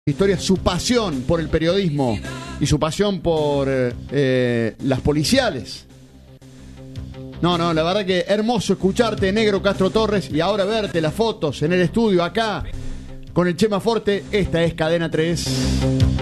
historia, su pasión por el periodismo y su pasión por las policiales. No, la verdad que hermoso escucharte, Negro Castro Torres, y ahora verte las fotos en el estudio acá con el Chema Forte. Esta es Cadena 3.